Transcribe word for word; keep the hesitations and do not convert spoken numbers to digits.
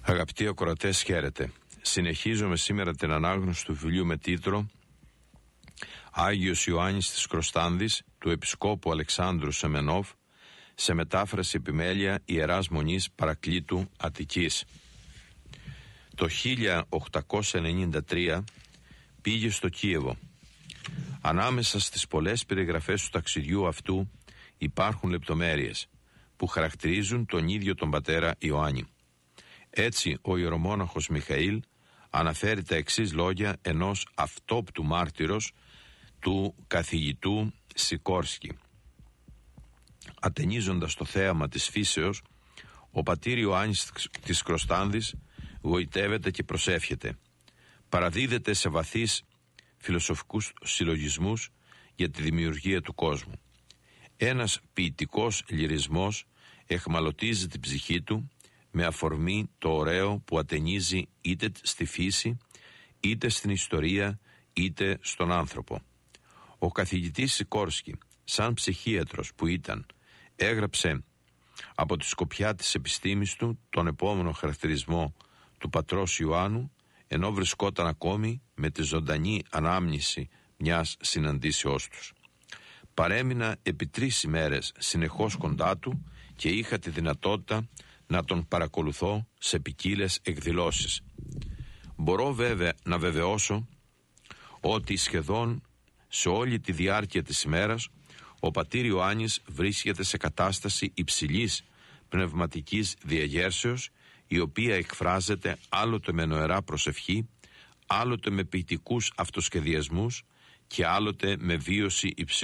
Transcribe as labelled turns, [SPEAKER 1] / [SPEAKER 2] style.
[SPEAKER 1] Αγαπητοί ακροατές, χαίρετε. Συνεχίζουμε σήμερα την ανάγνωση του βιβλίου με τίτλο Άγιος Ιωάννης της Κροστάνδης του Επισκόπου Αλεξάνδρου Σεμενόφ, σε μετάφραση επιμέλεια Ιεράς Μονής Παρακλήτου Αττικής. Το χίλια οκτακόσια ενενήντα τρία πήγε στο Κίεβο. Ανάμεσα στις πολλές περιγραφές του ταξιδιού αυτού υπάρχουν λεπτομέρειες που χαρακτηρίζουν τον ίδιο τον πατέρα Ιωάννη. Έτσι ο ιερομόναχος Μιχαήλ αναφέρει τα εξής λόγια ενός αυτόπτου μάρτυρος του καθηγητού Σικόρσκι. Ατενίζοντας το θέαμα της φύσεως, ο πατήρ Ιωάννης της Κροστάνδης γοητεύεται και προσεύχεται. Παραδίδεται σε βαθείς φιλοσοφικούς συλλογισμούς για τη δημιουργία του κόσμου. Ένας ποιητικός λυρισμός εχμαλωτίζει την ψυχή του με αφορμή το ωραίο που ατενίζει είτε στη φύση, είτε στην ιστορία, είτε στον άνθρωπο. Ο καθηγητής Σικόρσκι, σαν ψυχίατρος που ήταν, έγραψε από τη σκοπιά της επιστήμης του τον επόμενο χαρακτηρισμό του πατρός Ιωάννου, ενώ βρισκόταν ακόμη με τη ζωντανή ανάμνηση μιας συναντήσεώς τους. Παρέμεινα επί τρεις ημέρες συνεχώς κοντά του και είχα τη δυνατότητα να τον παρακολουθώ σε ποικίλες εκδηλώσεις. Μπορώ βέβαια να βεβαιώσω ότι σχεδόν σε όλη τη διάρκεια της ημέρας ο πατήρ Ιωάννης βρίσκεται σε κατάσταση υψηλής πνευματικής διαγέρσεως, η οποία εκφράζεται άλλοτε με νοερά προσευχή, άλλοτε με ποιητικούς αυτοσχεδιασμούς και άλλοτε με βίωση υψηλής